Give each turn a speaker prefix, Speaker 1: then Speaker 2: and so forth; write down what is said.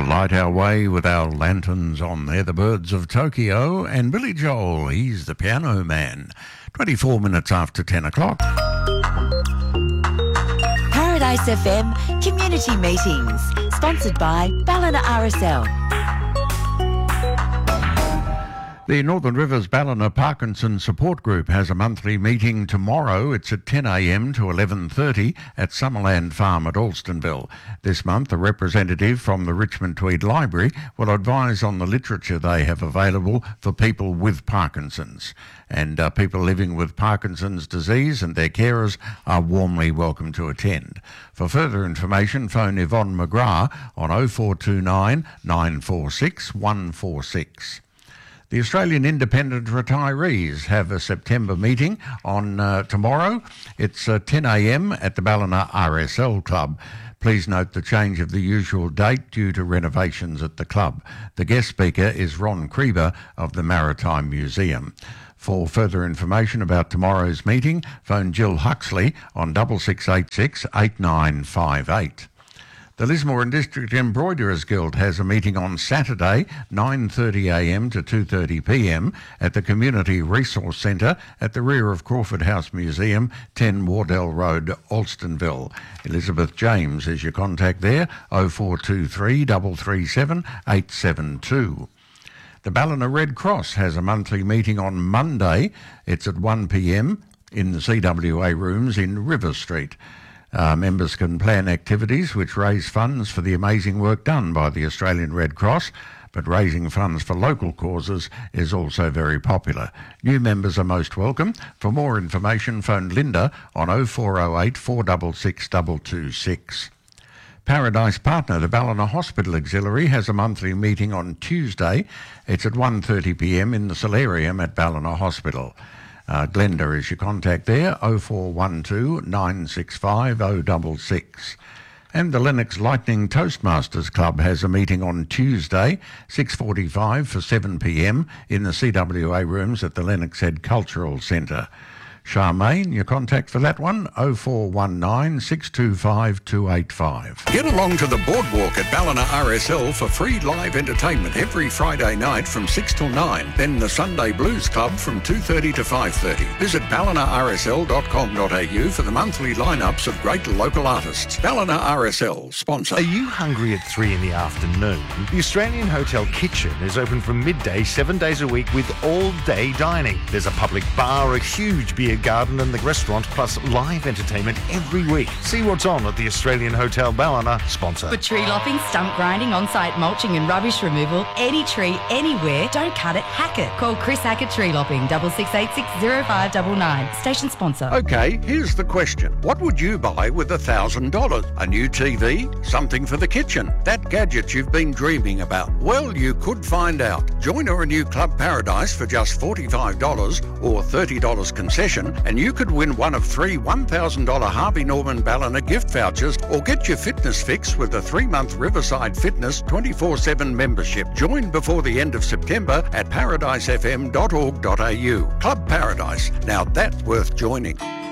Speaker 1: We'll light our way with our lanterns on. They're the Birds of Tokyo, and Billy Joel, he's the piano man. 24 minutes after 10 o'clock.
Speaker 2: Paradise FM Community Meetings, sponsored by Ballina RSL.
Speaker 1: The Northern Rivers Ballina Parkinson Support Group has a monthly meeting tomorrow. It's at 10 a.m. to 11:30 at Summerland Farm at Alstonville. This month, a representative from the Richmond Tweed Library will advise on the literature they have available for people with Parkinson's. And people living with Parkinson's disease and their carers are warmly welcome to attend. For further information, phone Yvonne McGrath on 0429 946 146. The Australian Independent Retirees have a September meeting on tomorrow. It's 10 a.m. at the Ballina RSL Club. Please note the change of the usual date due to renovations at the club. The guest speaker is Ron Krieber of the Maritime Museum. For further information about tomorrow's meeting, phone Jill Huxley on 6686 8958. The Lismore and District Embroiderers Guild has a meeting on Saturday, 9:30am to 2:30pm at the Community Resource Centre at the rear of Crawford House Museum, 10 Wardell Road, Alstonville. Elizabeth James is your contact there, 0423 337 872. The Ballina Red Cross has a monthly meeting on Monday. It's at 1pm in the CWA rooms in River Street. Members can plan activities which raise funds for the amazing work done by the Australian Red Cross, but raising funds for local causes is also very popular. New members are most welcome. For more information, phone Linda on 0408 466 226. Paradise Partner, the Ballina Hospital Auxiliary, has a monthly meeting on Tuesday. It's at 1:30pm in the solarium at Ballina Hospital. Glenda is your contact there, 0412 965 066. And the Lennox Lightning Toastmasters Club has a meeting on Tuesday, 6:45 for 7pm in the CWA rooms at the Lennox Head Cultural Centre. Charmaine, your contact for that one, 0419 625 285.
Speaker 3: Get along to the boardwalk at Ballina RSL for free live entertainment every Friday night from 6 till 9. Then the Sunday Blues Club from 2:30 to 5:30. Visit ballinarsl.com.au for the monthly lineups of great local artists. Ballina RSL, sponsor.
Speaker 4: Are you hungry at 3 in the afternoon? The Australian Hotel Kitchen is open from midday 7 days a week with all-day dining. There's a public bar, a huge beer garden and the restaurant, plus live entertainment every week. See what's on at the Australian Hotel Ballina, sponsor.
Speaker 5: For tree lopping, stump grinding, on-site mulching and rubbish removal, any tree, anywhere, don't cut it, hack it. Call Chris Hackett Tree Lopping, 6686 0599. Station sponsor.
Speaker 3: Okay, here's the question. What would you buy with $1,000? A new TV? Something for the kitchen? That gadget you've been dreaming about? Well, you could find out. Join or renew Club Paradise for just $45 or $30 concession, and you could win one of 3 $1,000 Harvey Norman Ballina gift vouchers, or get your fitness fix with a 3-month Riverside Fitness 24/7 membership. Join before the end of September at paradisefm.org.au. Club Paradise. Now that's worth joining.